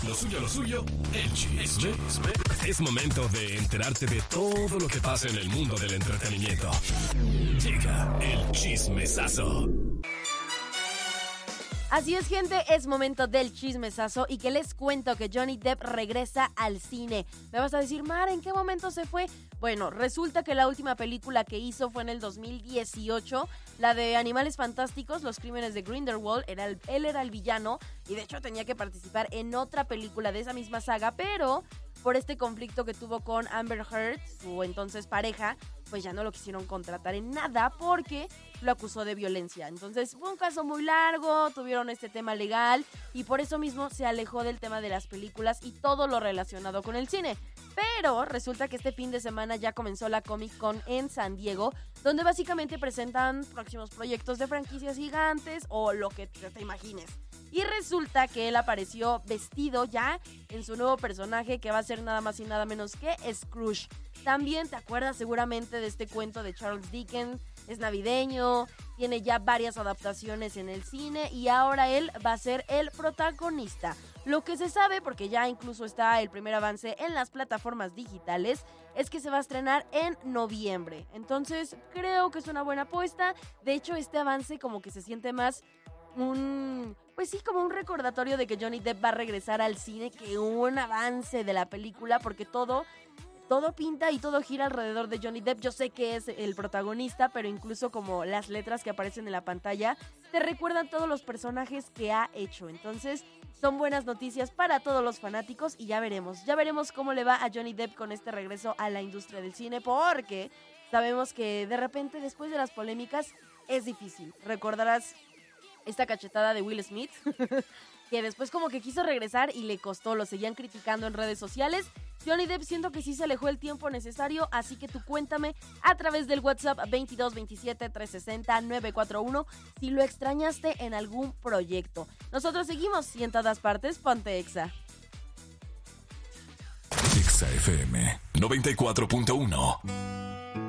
Lo suyo, el chisme. Es momento de enterarte de todo lo que pasa en el mundo del entretenimiento. Llega el chismesazo. Así es, gente, es momento del chismesazo y que les cuento que Johnny Depp regresa al cine. Me vas a decir, Mar, ¿en qué momento se fue? Bueno, resulta que la última película que hizo fue en el 2018, la de Animales Fantásticos, Los Crímenes de Grindelwald. Él era el villano y de hecho tenía que participar en otra película de esa misma saga, pero por este conflicto que tuvo con Amber Heard, su entonces pareja, pues ya no lo quisieron contratar en nada porque lo acusó de violencia. Entonces fue un caso muy largo, tuvieron este tema legal y por eso mismo se alejó del tema de las películas y todo lo relacionado con el cine. Pero resulta que este fin de semana ya comenzó la Comic Con en San Diego, donde básicamente presentan próximos proyectos de franquicias gigantes o lo que te imagines. Y resulta que él apareció vestido ya en su nuevo personaje que va a ser nada más y nada menos que Scrooge. También te acuerdas seguramente de este cuento de Charles Dickens, es navideño, tiene ya varias adaptaciones en el cine y ahora él va a ser el protagonista. Lo que se sabe, porque ya incluso está el primer avance en las plataformas digitales, es que se va a estrenar en noviembre. Entonces creo que es una buena apuesta. De hecho, este avance como que se siente más como un recordatorio de que Johnny Depp va a regresar al cine que un avance de la película, porque todo pinta y todo gira alrededor de Johnny Depp. Yo sé que es el protagonista, pero incluso como las letras que aparecen en la pantalla te recuerdan todos los personajes que ha hecho. Entonces son buenas noticias para todos los fanáticos y ya veremos cómo le va a Johnny Depp con este regreso a la industria del cine, porque sabemos que de repente después de las polémicas es difícil. Recordarás esta cachetada de Will Smith, que después como que quiso regresar y le costó, lo seguían criticando en redes sociales. Johnny Depp siento que sí se alejó el tiempo necesario, así que tú cuéntame a través del WhatsApp 22 27 360 941 si lo extrañaste en algún proyecto. Nosotros seguimos y en todas partes, ponte Exa. Exa FM 94.1.